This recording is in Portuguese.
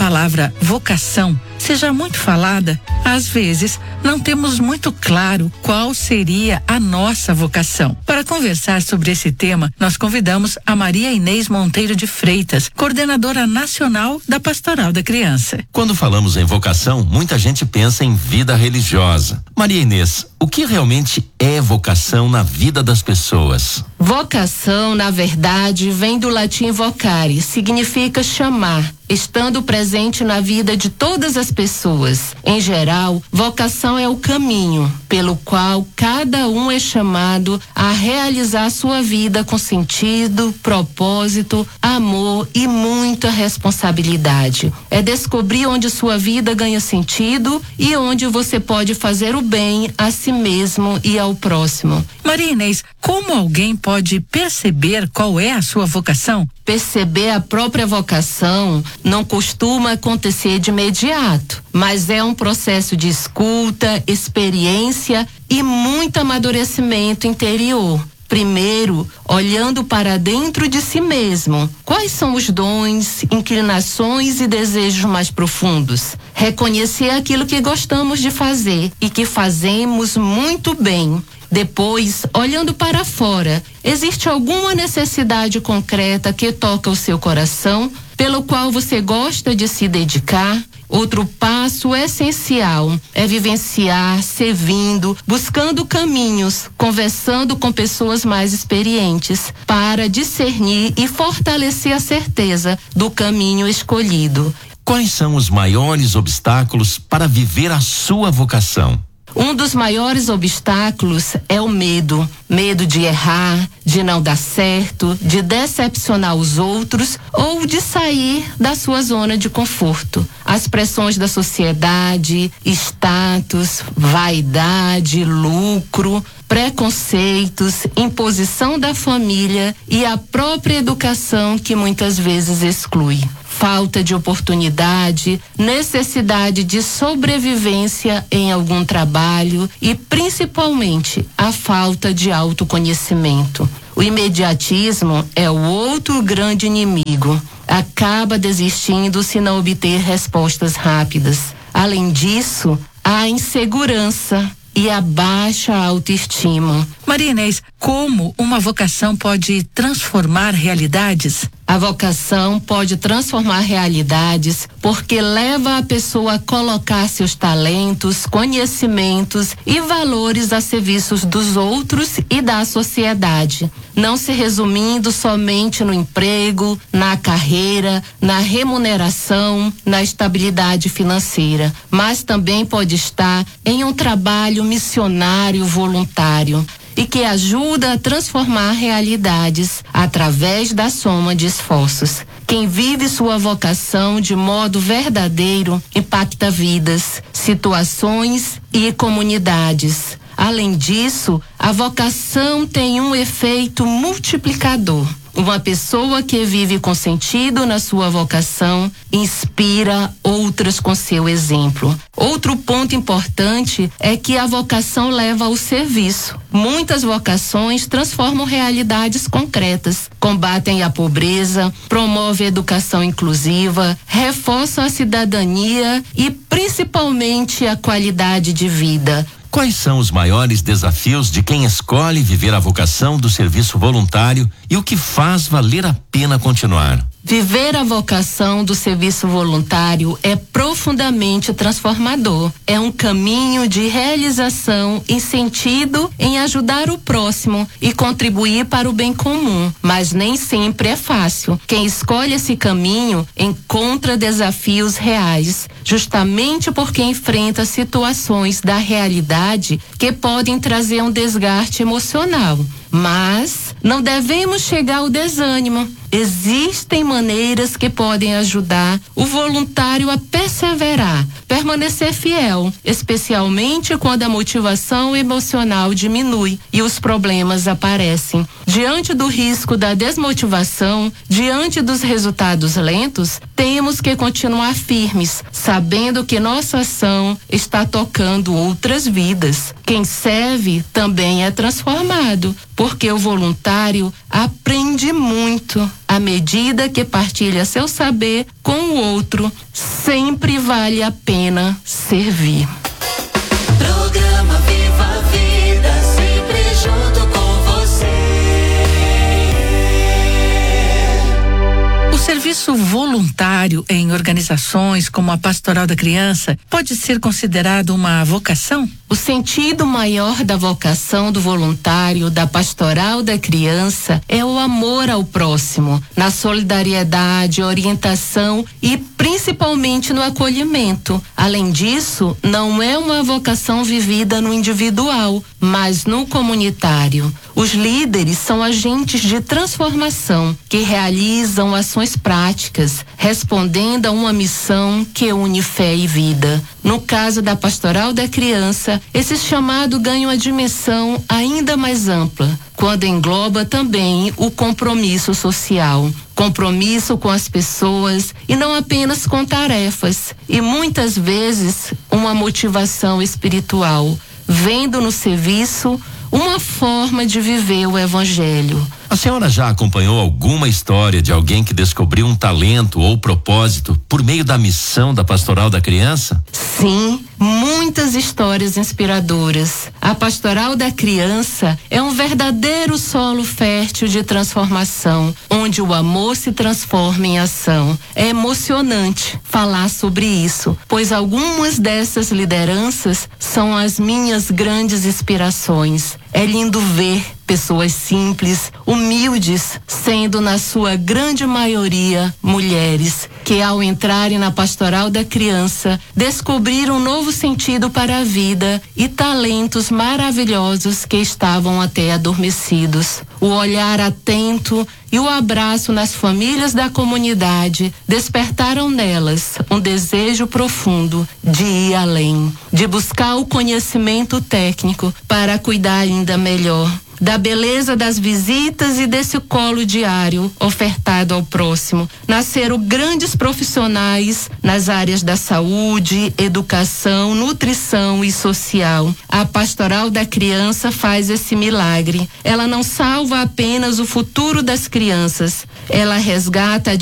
palavra vocação seja muito falada, às vezes não temos muito claro qual seria a nossa vocação. Para conversar sobre esse tema, nós convidamos a Maria Inês Monteiro de Freitas, coordenadora nacional da Pastoral da Criança. Quando falamos em vocação, muita gente pensa em vida religiosa. Maria Inês, o que realmente é vocação na vida das pessoas? Vocação, na verdade, vem do latim vocare, significa chamar, estando presente na vida de todas as pessoas. Em geral, vocação é o caminho pelo qual cada um é chamado a realizar sua vida com sentido, propósito, amor e muita responsabilidade. É descobrir onde sua vida ganha sentido e onde você pode fazer o bem a si mesmo e ao próximo. Maria Inês, como alguém pode perceber qual é a sua vocação? Perceber a própria vocação não costuma acontecer de imediato, mas é um processo de escuta, experiência e muito amadurecimento interior. Primeiro, olhando para dentro de si mesmo. Quais são os dons, inclinações e desejos mais profundos? Reconhecer aquilo que gostamos de fazer e que fazemos muito bem. Depois, olhando para fora, existe alguma necessidade concreta que toca o seu coração, pelo qual você gosta de se dedicar? Outro passo essencial é vivenciar, servindo, buscando caminhos, conversando com pessoas mais experientes, para discernir e fortalecer a certeza do caminho escolhido. Quais são os maiores obstáculos para viver a sua vocação? Um dos maiores obstáculos é o medo. Medo de errar, de não dar certo, de decepcionar os outros ou de sair da sua zona de conforto. As pressões da sociedade, status, vaidade, lucro, preconceitos, imposição da família e a própria educação que muitas vezes exclui. Falta de oportunidade, necessidade de sobrevivência em algum trabalho e, principalmente, a falta de autoconhecimento. O imediatismo é o outro grande inimigo. Acaba desistindo se não obter respostas rápidas. Além disso, a insegurança e a baixa autoestima. Maria Inês, como uma vocação pode transformar realidades? A vocação pode transformar realidades porque leva a pessoa a colocar seus talentos, conhecimentos e valores a serviço dos outros e da sociedade, não se resumindo somente no emprego, na carreira, na remuneração, na estabilidade financeira, mas também pode estar em um trabalho missionário voluntário e que ajuda a transformar realidades através da soma de esforços. Quem vive sua vocação de modo verdadeiro impacta vidas, situações e comunidades. Além disso, a vocação tem um efeito multiplicador. Uma pessoa que vive com sentido na sua vocação inspira outras com seu exemplo. Outro ponto importante é que a vocação leva ao serviço. Muitas vocações transformam realidades concretas, combatem a pobreza, promovem a educação inclusiva, reforçam a cidadania e principalmente a qualidade de vida. Quais são os maiores desafios de quem escolhe viver a vocação do serviço voluntário e o que faz valer a pena continuar? Viver a vocação do serviço voluntário é profundamente transformador. É um caminho de realização e sentido em ajudar o próximo e contribuir para o bem comum, mas nem sempre é fácil. Quem escolhe esse caminho encontra desafios reais, justamente porque enfrenta situações da realidade que podem trazer um desgaste emocional. Mas não devemos chegar ao desânimo. Existem maneiras que podem ajudar o voluntário a perseverar, permanecer fiel, especialmente quando a motivação emocional diminui e os problemas aparecem. Diante do risco da desmotivação, diante dos resultados lentos, temos que continuar firmes, sabendo que nossa ação está tocando outras vidas. Quem serve também é transformado, porque o voluntário aprende muito. à medida que partilha seu saber com o outro, sempre vale a pena servir. Programa Viva a Vida, sempre junto com você. O serviço voluntário em organizações como a Pastoral da Criança pode ser considerado uma vocação? O sentido maior da vocação do voluntário da Pastoral da Criança é o amor ao próximo, na solidariedade, orientação e principalmente no acolhimento. Além disso, não é uma vocação vivida no individual, mas no comunitário. Os líderes são agentes de transformação que realizam ações práticas, respondendo a uma missão que une fé e vida. No caso da Pastoral da Criança, esse chamado ganha uma dimensão ainda mais ampla, quando engloba também o compromisso social. Compromisso com as pessoas e não apenas com tarefas, e muitas vezes uma motivação espiritual, vendo no serviço uma forma de viver o Evangelho. A senhora já acompanhou alguma história de alguém que descobriu um talento ou propósito por meio da missão da Pastoral da Criança? Sim, muitas histórias inspiradoras. A Pastoral da Criança é um verdadeiro solo fértil de transformação, onde o amor se transforma em ação. É emocionante falar sobre isso, pois algumas dessas lideranças são as minhas grandes inspirações. É lindo ver pessoas simples, humildes, sendo na sua grande maioria mulheres, que ao entrarem na Pastoral da Criança, descobriram um novo sentido para a vida e talentos maravilhosos que estavam até adormecidos. O olhar atento e o abraço nas famílias da comunidade despertaram nelas um desejo profundo de ir além, de buscar o conhecimento técnico para cuidar ainda melhor da beleza das visitas e desse colo diário ofertado ao próximo. Nasceram grandes profissionais nas áreas da saúde, educação, nutrição e social. A Pastoral da Criança faz esse milagre. Ela não salva apenas o futuro das crianças, ela resgata a